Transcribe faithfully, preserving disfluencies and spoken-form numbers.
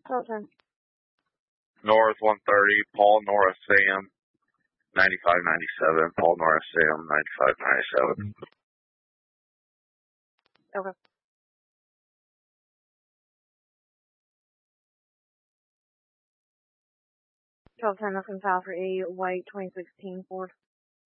twelve ten. North one thirty, Paul Norris Sam, ninety-five ninety-seven, Paul Norris Sam, ninety-five ninety-seven. Okay. twelve ten, nothing file for a white twenty sixteen Ford.